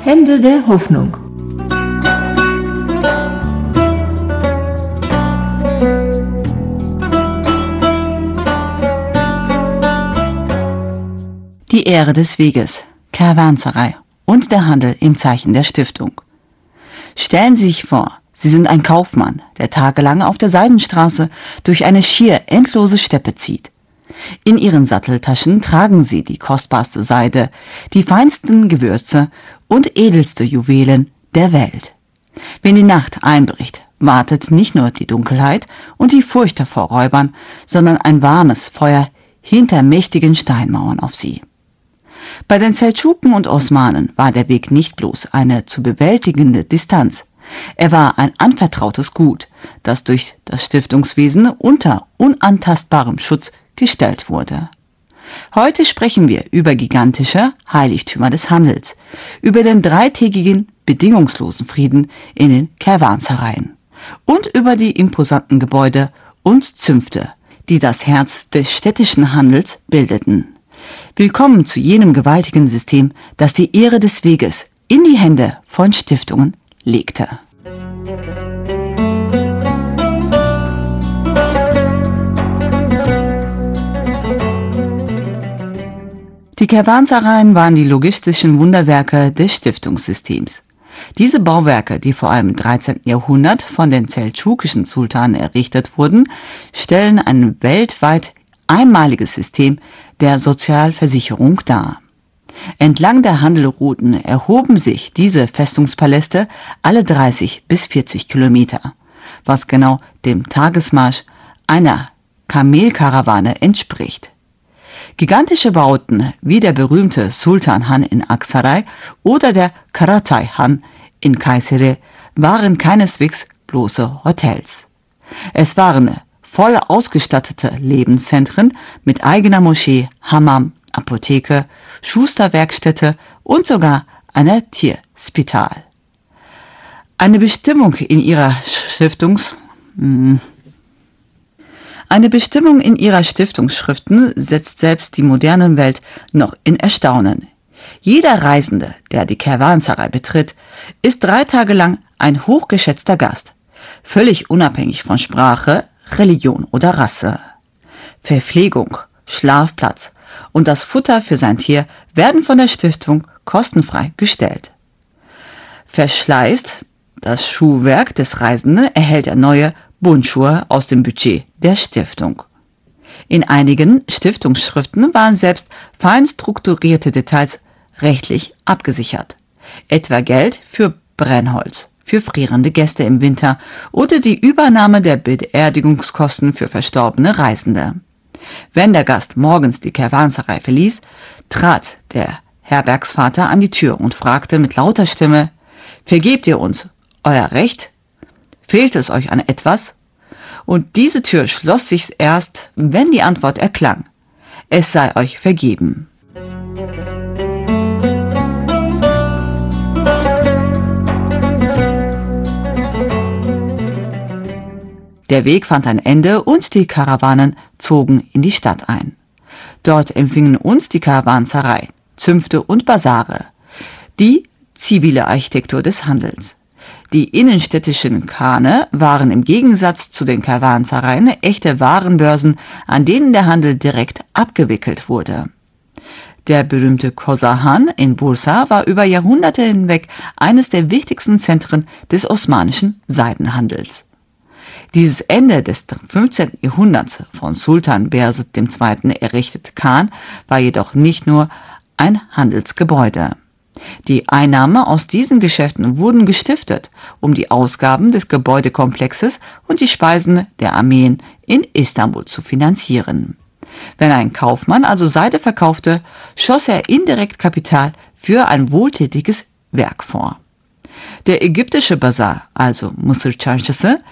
Hände der Hoffnung. Die Ehre des Weges, Kervansaray und der Handel im Zeichen der Stiftung. Stellen Sie sich vor, Sie sind ein Kaufmann, der tagelang auf der Seidenstraße durch eine schier endlose Steppe zieht. In Ihren Satteltaschen tragen Sie die kostbarste Seide, die feinsten Gewürze und edelste Juwelen der Welt. Wenn die Nacht einbricht, wartet nicht nur die Dunkelheit und die Furcht vor Räubern, sondern ein warmes Feuer hinter mächtigen Steinmauern auf Sie. Bei den Seldschuken und Osmanen war der Weg nicht bloß eine zu bewältigende Distanz. Er war ein anvertrautes Gut, das durch das Stiftungswesen unter unantastbarem Schutz gestellt wurde. Heute sprechen wir über gigantische Heiligtümer des Handels, über den dreitägigen bedingungslosen Frieden in den Kervansarayen und über die imposanten Gebäude und Zünfte, die das Herz des städtischen Handels bildeten. Willkommen zu jenem gewaltigen System, das die Ehre des Weges in die Hände von Stiftungen legte. Die Kervansarayen waren die logistischen Wunderwerke des Stiftungssystems. Diese Bauwerke, die vor allem im 13. Jahrhundert von den seldschukischen Sultanen errichtet wurden, stellen ein weltweit einmaliges System der Sozialversicherung dar. Entlang der Handelrouten erhoben sich diese Festungspaläste alle 30 bis 40 Kilometer, was genau dem Tagesmarsch einer Kamelkarawane entspricht. Gigantische Bauten wie der berühmte Sultan Han in Aksaray oder der Karatay Han in Kayseri waren keineswegs bloße Hotels. Es waren voll ausgestattete Lebenszentren mit eigener Moschee, Hammam, Apotheke, Schusterwerkstätte und sogar einer Tierspital. Eine Bestimmung in ihrer Stiftungsschriften setzt selbst die moderne Welt noch in Erstaunen. Jeder Reisende, der die Kervansaray betritt, ist 3 Tage lang ein hochgeschätzter Gast, völlig unabhängig von Sprache, Religion oder Rasse. Verpflegung, Schlafplatz und das Futter für sein Tier werden von der Stiftung kostenfrei gestellt. Verschleißt das Schuhwerk des Reisenden, erhält er neue Bundschuhe aus dem Budget der Stiftung. In einigen Stiftungsschriften waren selbst fein strukturierte Details rechtlich abgesichert, etwa Geld für Brennholz für frierende Gäste im Winter oder die Übernahme der Beerdigungskosten für verstorbene Reisende. Wenn der Gast morgens die Kervansaray verließ, trat der Herbergsvater an die Tür und fragte mit lauter Stimme: »Vergebt ihr uns euer Recht? Fehlt es euch an etwas?« Und diese Tür schloss sich erst, wenn die Antwort erklang: »Es sei euch vergeben.« Der Weg fand ein Ende und die Karawanen zogen in die Stadt ein. Dort empfingen uns die Kervansaray, Zünfte und Basare, die zivile Architektur des Handels. Die innenstädtischen Khane waren im Gegensatz zu den Kervansarayen echte Warenbörsen, an denen der Handel direkt abgewickelt wurde. Der berühmte Kosahan in Bursa war über Jahrhunderte hinweg eines der wichtigsten Zentren des osmanischen Seidenhandels. Dieses Ende des 15. Jahrhunderts von Sultan Behzad II. Errichtete Khan war jedoch nicht nur ein Handelsgebäude. Die Einnahmen aus diesen Geschäften wurden gestiftet, um die Ausgaben des Gebäudekomplexes und die Speisen der Armeen in Istanbul zu finanzieren. Wenn ein Kaufmann also Seide verkaufte, schoss er indirekt Kapital für ein wohltätiges Werk vor. Der ägyptische Basar, also Mısır Çarşısı,